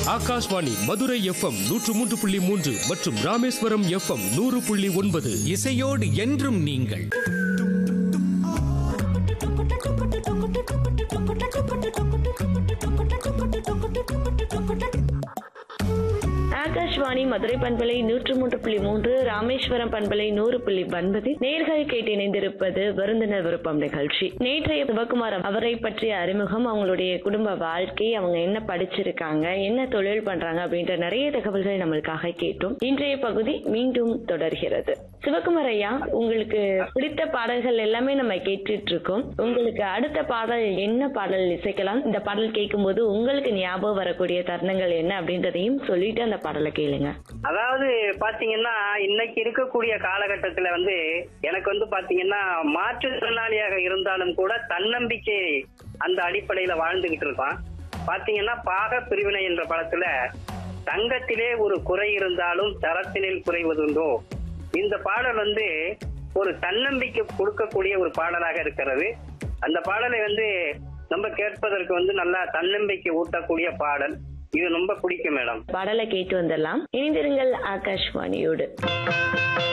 Akashvani Madurai FM 103.3 மற்றும் Rameswaram FM 100.9. இசையோடு என்றும் நீங்கள். ஆகாஷ்வாணி மதுரை பண்பலை 103.3, ராமேஸ்வரம் பண்பலை 100.9. நேர்கள் கேட்டு இணைந்திருப்பது விருந்தினர் விருப்பம் நிகழ்ச்சி. நேற்றைய சிவகுமார் அவரை பற்றிய அறிமுகம், அவங்களுடைய குடும்ப வாழ்க்கை, அவங்க என்ன படிச்சிருக்காங்க, என்ன தொழில் பண்றாங்க அப்படின்ற நிறைய தகவல்கள் நம்மளுக்காக கேட்டோம். இன்றைய பகுதி மீண்டும் தொடர்கிறது. சிவகுமார் ஐயா, உங்களுக்கு பிடித்த பாடல்கள் எல்லாமே நம்ம கேட்டுட்டு இருக்கோம். உங்களுக்கு அடுத்த பாடல் என்ன பாடல் இசைக்கலாம்? இந்த பாடல் கேட்கும் போது உங்களுக்கு ஞாபகம் வரக்கூடிய தருணங்கள் என்ன அப்படின்றதையும் சொல்லிட்டு அந்த பாடலை கேளுங்க. அதாவது பாத்தீங்கன்னா, இன்னைக்கு இருக்கக்கூடிய காலகட்டத்துல எனக்கு பாத்தீங்கன்னா, மாற்றுத்திறனாளியாக இருந்தாலும் கூட தன்னம்பிக்கை அந்த அடிப்படையில வாழ்ந்துகிட்டு இருக்கான். பாத்தீங்கன்னா, பாக பிரிவினை என்ற படத்துல தங்கத்திலே ஒரு குறை இருந்தாலும் தரத்தினில் குறைவதுண்டோ, இந்த பாடல் ஒரு தன்னம்பிக்கை கொடுக்கக்கூடிய ஒரு பாடலாக இருக்கிறது. அந்த பாடலை நம்ம கேட்பதற்கு நல்லா தன்னம்பிக்கை ஊட்டக்கூடிய பாடல். இது ரொம்ப பிடிக்கும் மேடம். பாடலை கேட்டு வந்துடலாம். இணைந்திருங்கள் ஆகாஷ்வாணியோடு.